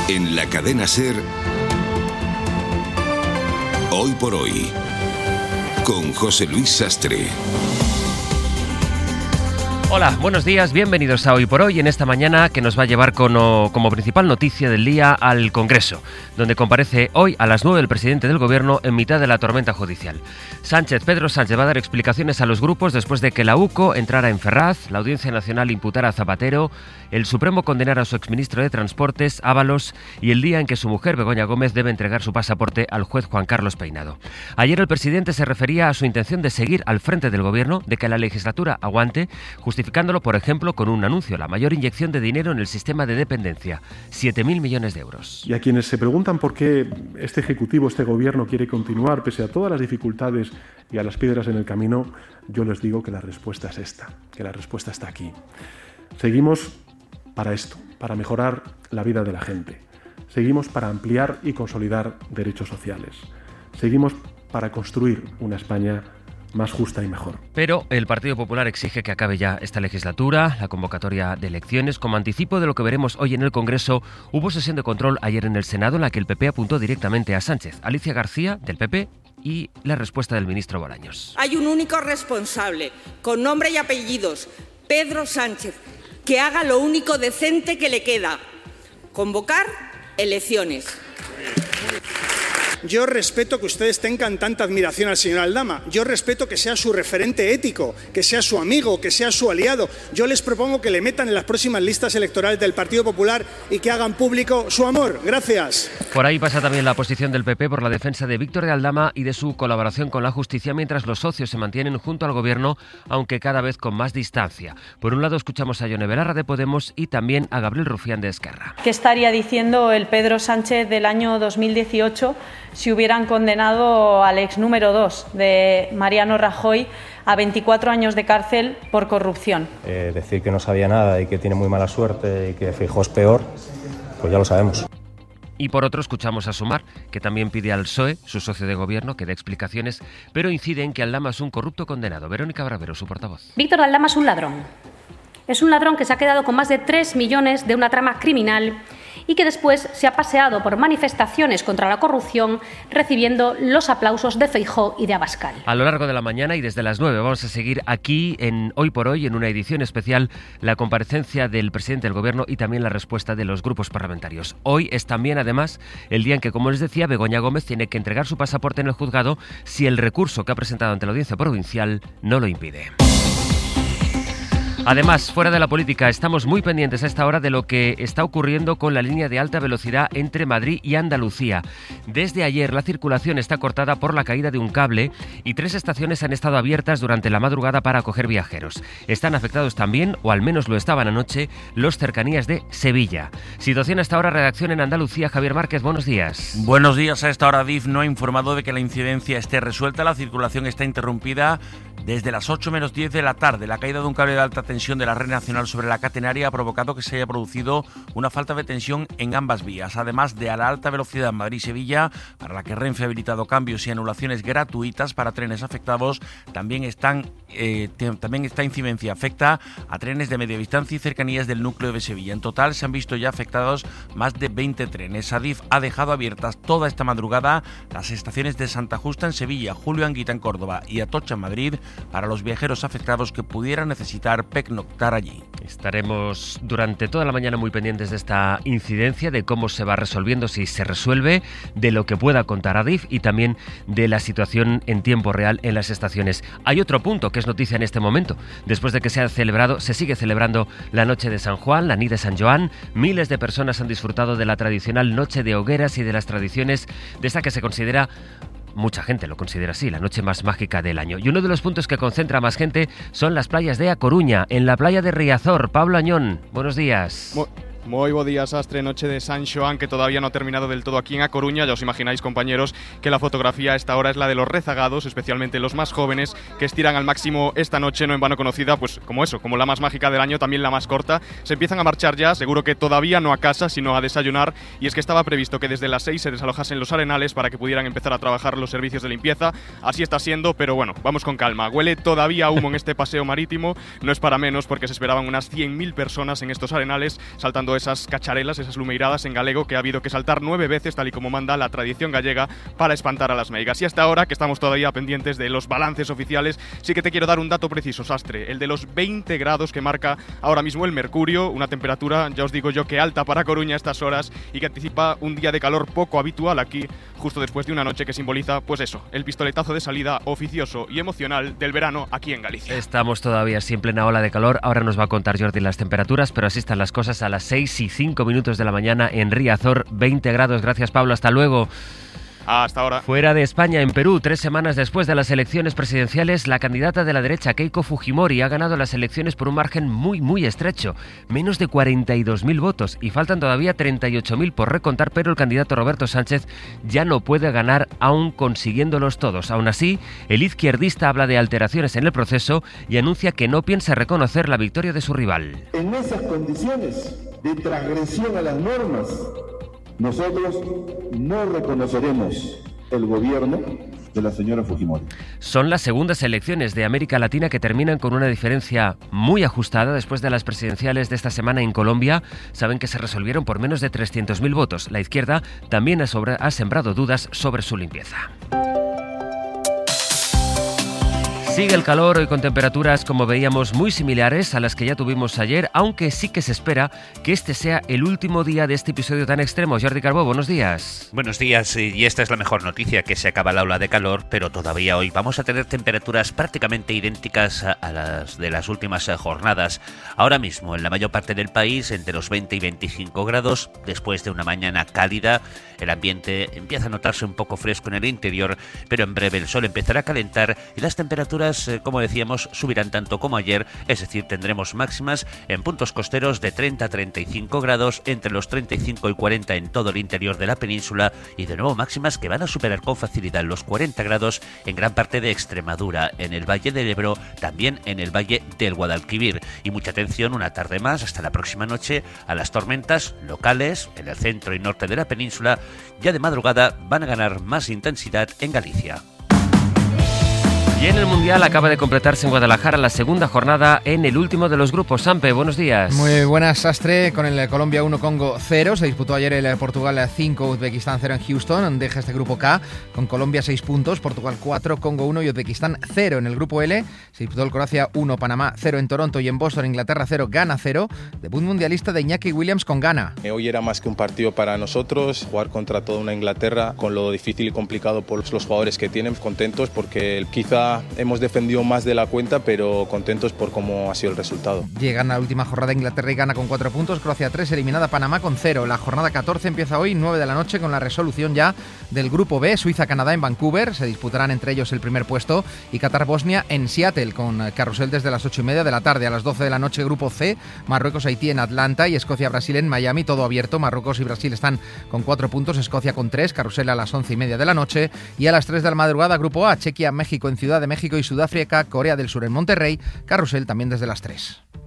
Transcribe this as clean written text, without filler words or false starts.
En la cadena SER, Hoy por Hoy, con José Luis Sastre. Hola, buenos días, bienvenidos a Hoy por Hoy, en esta mañana que nos va a llevar como principal noticia del día al Congreso, donde comparece hoy a las 9 el presidente del Gobierno en mitad de la tormenta judicial. Pedro Sánchez va a dar explicaciones a los grupos después de que la UCO entrara en Ferraz, la Audiencia Nacional imputara a Zapatero, el Supremo condenara a su exministro de Transportes, Ábalos, y el día en que su mujer, Begoña Gómez, debe entregar su pasaporte al juez Juan Carlos Peinado. Ayer el presidente se refería a su intención de seguir al frente del Gobierno, de que la legislatura aguante, justificándolo, por ejemplo, con un anuncio, la mayor inyección de dinero en el sistema de dependencia, 7.000 millones de euros. Y a quienes se preguntan por qué este Ejecutivo, este Gobierno quiere continuar pese a todas las dificultades y a las piedras en el camino, yo les digo que la respuesta es esta, que la respuesta está aquí. Seguimos para esto, para mejorar la vida de la gente. Seguimos para ampliar y consolidar derechos sociales. Seguimos para construir una España más justa y mejor. Pero el Partido Popular exige que acabe ya esta legislatura, la convocatoria de elecciones. Como anticipo de lo que veremos hoy en el Congreso, hubo sesión de control ayer en el Senado en la que el PP apuntó directamente a Sánchez. Alicia García, del PP, y la respuesta del ministro Bolaños. Hay un único responsable, con nombre y apellidos, Pedro Sánchez, que haga lo único decente que le queda: convocar elecciones. Yo respeto que ustedes tengan tanta admiración al señor Aldama. Yo respeto que sea su referente ético, que sea su amigo, que sea su aliado. Yo les propongo que le metan en las próximas listas electorales del Partido Popular y que hagan público su amor. Gracias. Por ahí pasa también la posición del PP por la defensa de Víctor de Aldama y de su colaboración con la justicia, mientras los socios se mantienen junto al Gobierno, aunque cada vez con más distancia. Por un lado escuchamos a Yone Belarra de Podemos y también a Gabriel Rufián de Esquerra. ¿Qué estaría diciendo el Pedro Sánchez del año 2018 si hubieran condenado al ex número 2 de Mariano Rajoy a 24 años de cárcel por corrupción? Decir que no sabía nada y que tiene muy mala suerte y que Feijóo es peor, pues ya lo sabemos. Y por otro escuchamos a Sumar, que también pide al PSOE, su socio de gobierno, que dé explicaciones, pero incide en que Aldama es un corrupto condenado. Verónica Bravero, su portavoz. Víctor Aldama es un ladrón. Es un ladrón que se ha quedado con más de 3 millones de una trama criminal y que después se ha paseado por manifestaciones contra la corrupción recibiendo los aplausos de Feijóo y de Abascal. A lo largo de la mañana y desde las 9 vamos a seguir aquí en Hoy por Hoy, en una edición especial, la comparecencia del presidente del Gobierno y también la respuesta de los grupos parlamentarios. Hoy es también, además, el día en que, como les decía, Begoña Gómez tiene que entregar su pasaporte en el juzgado si el recurso que ha presentado ante la Audiencia Provincial no lo impide. Además, fuera de la política, estamos muy pendientes a esta hora de lo que está ocurriendo con la línea de alta velocidad entre Madrid y Andalucía. Desde ayer la circulación está cortada por la caída de un cable y 3 estaciones han estado abiertas durante la madrugada para acoger viajeros. Están afectados también, o al menos lo estaban anoche, los cercanías de Sevilla. Situación hasta ahora, redacción en Andalucía. Javier Márquez, buenos días. Buenos días. A esta hora DIF no ha informado de que la incidencia esté resuelta. La circulación está interrumpida desde las 8 menos 10 de la tarde. La caída de un cable de alta tensión de la red nacional sobre la catenaria ha provocado que se haya producido una falta de tensión en ambas vías. Además de a la alta velocidad Madrid-Sevilla, para la que Renfe ha habilitado cambios y anulaciones gratuitas para trenes afectados, también esta incidencia afecta a trenes de media distancia y cercanías del núcleo de Sevilla. En total se han visto ya afectados más de 20 trenes. Adif ha dejado abiertas toda esta madrugada las estaciones de Santa Justa en Sevilla, Julio Anguita en Córdoba y Atocha en Madrid para los viajeros afectados que pudieran necesitar pernoctar allí. Estaremos durante toda la mañana muy pendientes de esta incidencia, de cómo se va resolviendo, si se resuelve, de lo que pueda contar Adif y también de la situación en tiempo real en las estaciones. Hay otro punto que es noticia en este momento. Después de que se sigue celebrando la Noche de San Juan, la Nit de Sant Joan, miles de personas han disfrutado de la tradicional Noche de Hogueras y de las tradiciones de esta que se considera, mucha gente lo considera así, la noche más mágica del año. Y uno de los puntos que concentra más gente son las playas de A Coruña, en la playa de Riazor. Pablo Añón, buenos días. Muy buen día, Sastre. Noche de San Xoán, que todavía no ha terminado del todo aquí en A Coruña. Ya os imagináis, compañeros, que la fotografía a esta hora es la de los rezagados, especialmente los más jóvenes, que estiran al máximo esta noche, no en vano conocida, pues como la más mágica del año, también la más corta. Se empiezan a marchar ya, seguro que todavía no a casa, sino a desayunar, y es que estaba previsto que desde las 6 se desalojasen los arenales para que pudieran empezar a trabajar los servicios de limpieza. Así está siendo, pero bueno, vamos con calma. Huele todavía a humo en este paseo marítimo, no es para menos, porque se esperaban unas 100.000 personas en estos arenales, saltando saltando esas cacharelas, esas lumeiradas en galego que ha habido que saltar 9 veces, tal y como manda la tradición gallega, para espantar a las meigas. Y hasta ahora, que estamos todavía pendientes de los balances oficiales, sí que te quiero dar un dato preciso, Sastre, el de los 20 grados que marca ahora mismo el mercurio, una temperatura, ya os digo yo, que alta para Coruña a estas horas y que anticipa un día de calor poco habitual aquí, justo después de una noche que simboliza, pues eso, el pistoletazo de salida oficioso y emocional del verano aquí en Galicia. Estamos todavía sí en plena ola de calor. Ahora nos va a contar Jordi las temperaturas, pero así están las cosas a las 6:05 de la mañana en Riazor, 20 grados. Gracias, Pablo. Hasta luego. Hasta ahora. Fuera de España, en Perú, 3 semanas después de las elecciones presidenciales, la candidata de la derecha, Keiko Fujimori, ha ganado las elecciones por un margen muy estrecho, menos de 42.000 votos, y faltan todavía 38.000 por recontar, pero el candidato Roberto Sánchez ya no puede ganar aún consiguiéndolos todos. Aún así, el izquierdista habla de alteraciones en el proceso y anuncia que no piensa reconocer la victoria de su rival. En esas condiciones de transgresión a las normas, nosotros no reconoceremos el gobierno de la señora Fujimori. Son las segundas elecciones de América Latina que terminan con una diferencia muy ajustada después de las presidenciales de esta semana en Colombia. Saben que se resolvieron por menos de 300.000 votos. La izquierda también ha sembrado dudas sobre su limpieza. Sigue el calor hoy con temperaturas, como veíamos, muy similares a las que ya tuvimos ayer, aunque sí que se espera que este sea el último día de este episodio tan extremo. Jordi Carbó, buenos días. Buenos días, y esta es la mejor noticia, que se acaba la ola de calor, pero todavía hoy vamos a tener temperaturas prácticamente idénticas a las de las últimas jornadas. Ahora mismo, en la mayor parte del país, entre los 20 y 25 grados, después de una mañana cálida, el ambiente empieza a notarse un poco fresco en el interior, pero en breve el sol empezará a calentar y las temperaturas, como decíamos, subirán tanto como ayer, es decir, tendremos máximas en puntos costeros de 30 a 35 grados, entre los 35 y 40 en todo el interior de la península, y de nuevo máximas que van a superar con facilidad los 40 grados en gran parte de Extremadura, en el Valle del Ebro, también en el Valle del Guadalquivir. Y mucha atención una tarde más, hasta la próxima noche, a las tormentas locales en el centro y norte de la península. Ya de madrugada van a ganar más intensidad en Galicia. Y en el Mundial acaba de completarse en Guadalajara la segunda jornada en el último de los grupos. Sampe, buenos días. Muy buenas, Sastre. Con el Colombia 1, Congo 0. Se disputó ayer el Portugal 5, Uzbekistán 0 en Houston. Deja este grupo K con Colombia 6 puntos, Portugal 4, Congo 1 y Uzbekistán 0. En el grupo L se disputó el Croacia 1, Panamá 0 en Toronto y en Boston, Inglaterra 0, Ghana 0. Debut mundialista de Iñaki Williams con Ghana. Hoy era más que un partido para nosotros, jugar contra toda una Inglaterra, con lo difícil y complicado por los jugadores que tienen. Contentos porque quizá hemos defendido más de la cuenta, pero contentos por cómo ha sido el resultado. Llegan a la última jornada Inglaterra y Ghana con 4 puntos, Croacia 3, eliminada Panamá con 0. La jornada 14 empieza hoy, 9 de la noche, con la resolución ya del grupo B, Suiza-Canadá en Vancouver. Se disputarán entre ellos el primer puesto, y Qatar-Bosnia en Seattle, con carrusel desde las 8:30 de la tarde. A las 12 de la noche, grupo C, Marruecos-Haití en Atlanta y Escocia-Brasil en Miami, todo abierto. Marruecos y Brasil están con 4 puntos, Escocia con 3, carrusel a las 11:30 de la noche. Y a las 3 de la madrugada, grupo A, Chequia-México en Ciudad de México y Sudáfrica, Corea del Sur en Monterrey, carrusel también desde las 3.